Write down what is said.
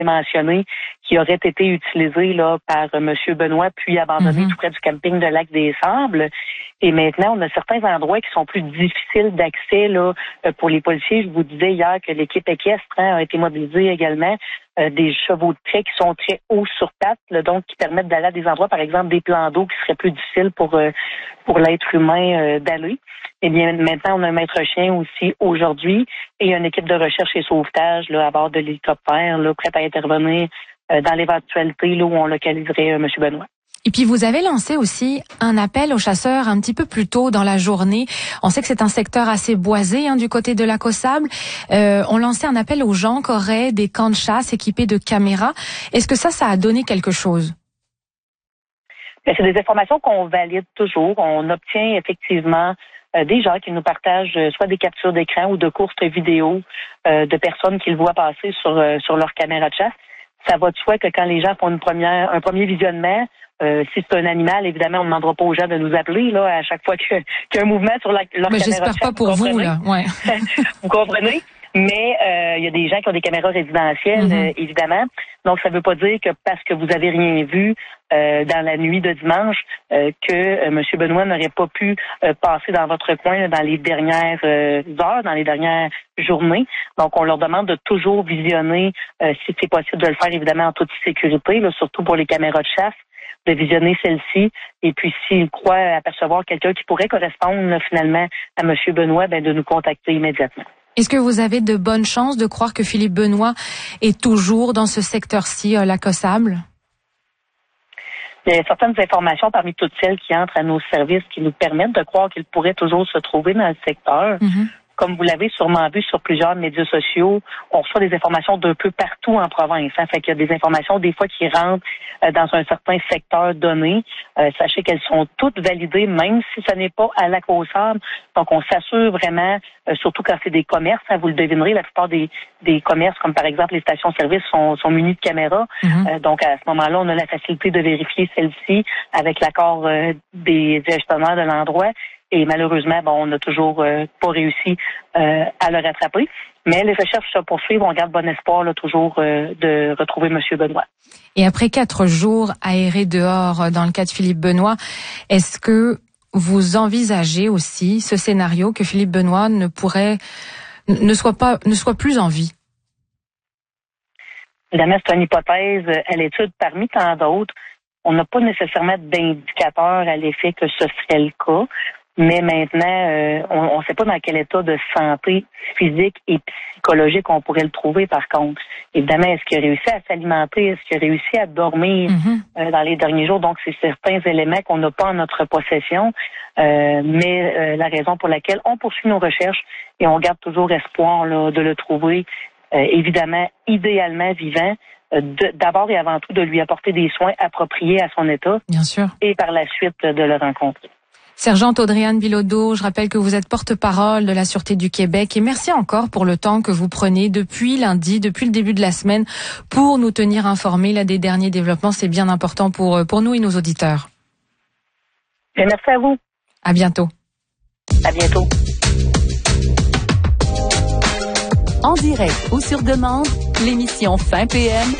mentionné, qui aurait été utilisé là par M. Benoît, puis abandonné tout près du camping de Lac-des-Sables. Et maintenant, on a certains endroits qui sont plus difficiles d'accès là pour les policiers. Je vous disais hier que l'équipe équestre a été mobilisée également. Des chevaux de trait qui sont très hauts sur pattes, là, donc qui permettent d'aller à des endroits, par exemple des plans d'eau qui seraient plus difficiles pour l'être humain d'aller. Eh bien, maintenant, on a un maître chien aussi aujourd'hui et une équipe de recherche et sauvetage là, à bord de l'hélicoptère, là, prête à intervenir dans l'éventualité là, où on localiserait M. Benoît. Et puis vous avez lancé aussi un appel aux chasseurs un petit peu plus tôt dans la journée. On sait que c'est un secteur assez boisé du côté de Lac-aux-Sables. On lançait un appel aux gens qui auraient des camps de chasse équipés de caméras. Est-ce que ça a donné quelque chose? Bien, c'est des informations qu'on valide toujours. On obtient effectivement des gens qui nous partagent soit des captures d'écran ou de courtes vidéos de personnes qu'ils voient passer sur leur caméra de chasse. Ça va de soi que quand les gens font un premier visionnement, si c'est un animal, évidemment, on ne demandera pas aux gens de nous appeler là à chaque fois qu'il y a un mouvement sur leur caméra de chasse. Mais j'espère pas pour vous, là. Ouais. Vous comprenez? Mais il y a des gens qui ont des caméras résidentielles, évidemment. Donc, ça ne veut pas dire que parce que vous avez rien vu dans la nuit de dimanche que M. Benoît n'aurait pas pu passer dans votre coin dans les dernières heures, dans les dernières journées. Donc, on leur demande de toujours visionner, si c'est possible de le faire, évidemment, en toute sécurité, là, surtout pour les caméras de chasse, de visionner celle-ci. Et puis, s'ils croient apercevoir quelqu'un qui pourrait correspondre là, finalement à M. Benoît, ben, de nous contacter immédiatement. Est-ce que vous avez de bonnes chances de croire que Philippe Benoît est toujours dans ce secteur-ci, Lac-aux-Sables? Il y a certaines informations parmi toutes celles qui entrent à nos services qui nous permettent de croire qu'il pourrait toujours se trouver dans le secteur. Comme vous l'avez sûrement vu sur plusieurs médias sociaux, on reçoit des informations d'un peu partout en province. Fait qu'il y a des informations des fois qui rentrent dans un certain secteur donné. Sachez qu'elles sont toutes validées, même si ce n'est pas à Lac-aux-Sables. Donc, on s'assure vraiment, surtout quand c'est des commerces, vous le devinerez, la plupart des commerces, comme par exemple les stations-service, sont munis de caméras. Donc, à ce moment-là, on a la facilité de vérifier celle-ci avec l'accord des gestionnaires de l'endroit. Et malheureusement, on n'a toujours pas réussi à le rattraper. Mais les recherches se poursuivent. On garde bon espoir là, toujours de retrouver M. Benoît. Et après 4 jours aérés dehors dans le cas de Philippe Benoît, est-ce que vous envisagez aussi ce scénario que Philippe Benoît ne soit plus en vie? Évidemment, c'est une hypothèse à l'étude parmi tant d'autres. On n'a pas nécessairement d'indicateurs à l'effet que ce serait le cas. Mais maintenant, on ne sait pas dans quel état de santé physique et psychologique on pourrait le trouver, par contre. Évidemment, est-ce qu'il a réussi à s'alimenter? Est-ce qu'il a réussi à dormir dans les derniers jours? Donc, c'est certains éléments qu'on n'a pas en notre possession. Mais la raison pour laquelle on poursuit nos recherches et on garde toujours espoir là, de le trouver, évidemment, idéalement vivant. D'abord et avant tout, de lui apporter des soins appropriés à son état. Bien sûr. Et par la suite, de le rencontrer. Sergente Audrey-Anne Bilodeau, je rappelle que vous êtes porte-parole de la Sûreté du Québec et merci encore pour le temps que vous prenez depuis lundi, depuis le début de la semaine, pour nous tenir informés là, des derniers développements. C'est bien important pour nous et nos auditeurs. Et merci à vous. À bientôt. À bientôt. En direct ou sur demande, l'émission Fin PM